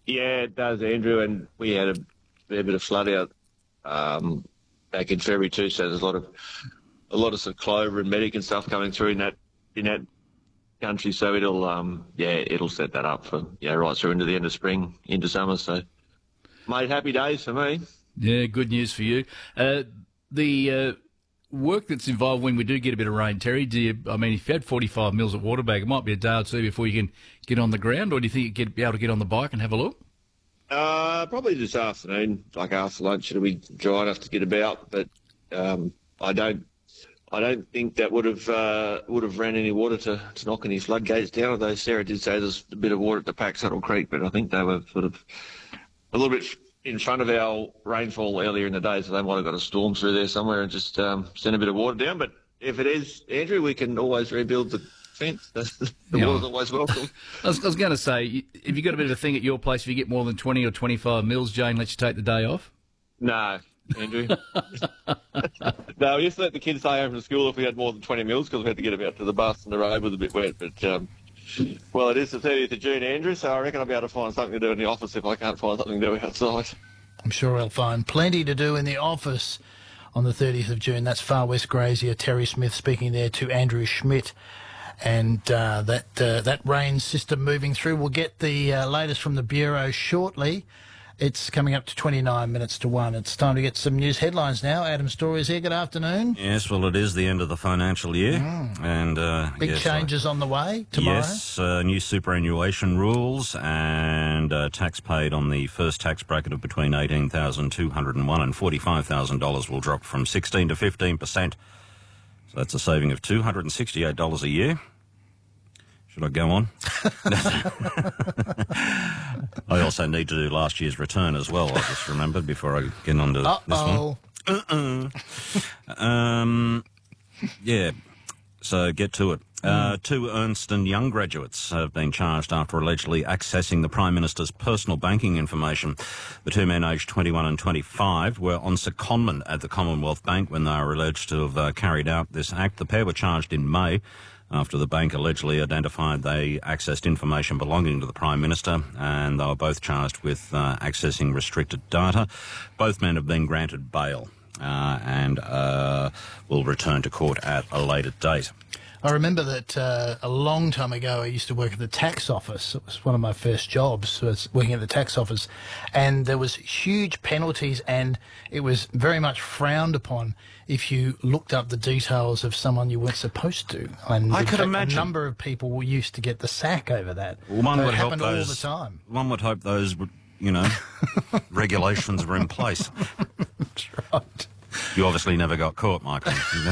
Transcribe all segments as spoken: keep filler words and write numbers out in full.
Yeah, it does, Andrew, and we had a fair bit of flood out um, back in February too. So there's a lot of a lot of sort of clover and medic and stuff coming through in that in that country. So it'll um, yeah, it'll set that up for yeah right through into the end of spring, into summer. So, mate, happy days for me. Yeah, good news for you. Uh, the uh, work that's involved when we do get a bit of rain, Terry, do you, I mean, if you had forty-five mils at Waterberg, it might be a day or two before you can get on the ground, or do you think you'd get, be able to get on the bike and have a look? Uh, probably this afternoon, like after lunch, it'll be dry enough to get about. But um, I don't, I don't think that would have uh, would have ran any water to, to knock any floodgates down. Although Sarah did say there's a bit of water at the Paxsaddle Creek, but I think they were sort of a little bit in front of our rainfall earlier in the day, so they might have got a storm through there somewhere and just um, sent a bit of water down. But if it is, Andrew, we can always rebuild the fence. The Yeah. water's always welcome. I was, I was going to say, if you've got a bit of a thing at your place, if you get more than twenty or twenty-five mils, Jane lets you take the day off? No, Andrew. No, we used to let the kids stay home from school if we had more than twenty mils because we had to get them out to the bus and the road was a bit wet. But, um, well, it is the thirtieth of June, Andrew, so I reckon I'll be able to find something to do in the office if I can't find something to do outside. I'm sure he'll find plenty to do in the office on the thirtieth of June. That's Far West Grazier Terry Smith speaking there to Andrew Schmidt. And uh, that uh, that rain system moving through. We'll get the uh, latest from the Bureau shortly. It's coming up to twenty-nine minutes to one. It's time to get some news headlines now. Adam Story is here. Good afternoon. Yes, well, it is the end of the financial year. Mm. and uh, Big yes, changes uh, on the way tomorrow. Yes, uh, new superannuation rules and uh, tax paid on the first tax bracket of between eighteen thousand two hundred one dollars and forty-five thousand dollars will drop from sixteen to fifteen percent. So that's a saving of two hundred sixty-eight dollars a year. Should I go on? I also need to do last year's return as well, I just remembered before I get on to Uh-oh. this one. Uh-uh. Um, yeah, so get to it. Uh, two Ernst and Young graduates have been charged after allegedly accessing the Prime Minister's personal banking information. The two men, aged twenty-one and twenty-five, were on secondment at the Commonwealth Bank when they were alleged to have uh, carried out this act. The pair were charged in May after the bank allegedly identified they accessed information belonging to the Prime Minister, and they were both charged with uh, accessing restricted data. Both men have been granted bail uh, and uh, will return to court at a later date. I remember that uh, a long time ago I used to work at the tax office. It was one of my first jobs, was working at the tax office. And there was huge penalties, and it was very much frowned upon if you looked up the details of someone you weren't supposed to. And I in could fact, imagine. A number of people used to get the sack over that. Well, one So would it hope happened those, all the time. One would hope those, you know, regulations were in place. That's right. You obviously never got caught, Michael.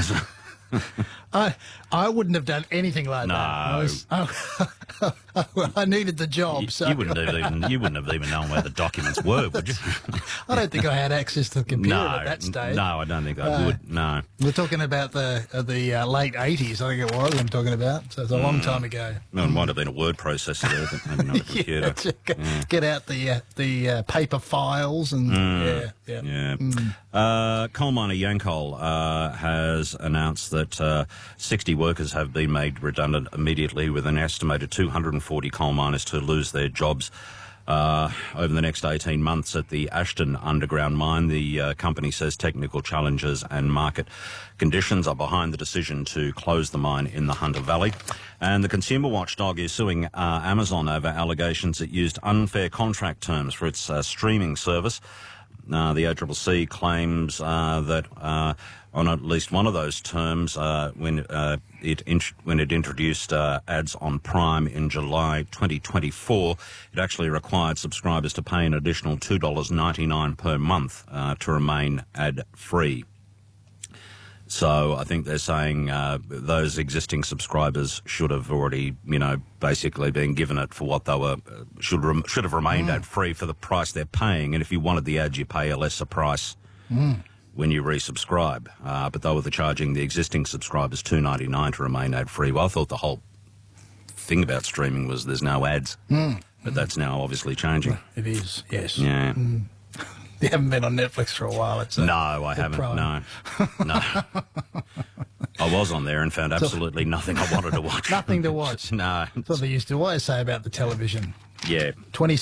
I I wouldn't have done anything like No. that. I, was, I, I needed the job, you, so you wouldn't have even you wouldn't have even known where the documents were, would you? I don't think I had access to the computer no, at that stage. no, I don't think I No. would. No. We're talking about the uh, the uh, late eighties, I think it was. I'm talking about, so it's a long time ago. No, it might have been a word processor there, but maybe not a computer. Yeah, to get, get out the uh, the uh, paper files and yeah, yeah. Yeah. Uh, coal miner Yancoal uh, has announced that uh, sixty workers have been made redundant immediately, with an estimated two hundred forty coal miners to lose their jobs uh, over the next eighteen months at the Ashton underground mine. The uh, company says technical challenges and market conditions are behind the decision to close the mine in the Hunter Valley. And the consumer watchdog is suing uh, Amazon over allegations it used unfair contract terms for its uh, streaming service. Uh, the A C C C claims uh, that uh, on at least one of those terms, uh, when uh, it int- when it introduced uh, ads on Prime in July twenty twenty-four, it actually required subscribers to pay an additional two dollars ninety-nine per month uh, to remain ad-free. So I think they're saying uh, those existing subscribers should have already, you know, basically been given it for what they were, uh, should rem- should have remained mm. ad-free for the price they're paying. And if you wanted the ad, you pay a lesser price mm. when you resubscribe. Uh, but they were charging the existing subscribers two dollars ninety-nine to remain ad-free. Well, I thought the whole thing about streaming was there's no ads. Mm. But that's now obviously changing. It is, yes. Yeah. Mm. You haven't been on Netflix for a while. It's a, no, I haven't. Prime. No, no. I was on there and found absolutely nothing I wanted to watch. Nothing to watch. No. That's what they used to always say about the television. Yeah. twenty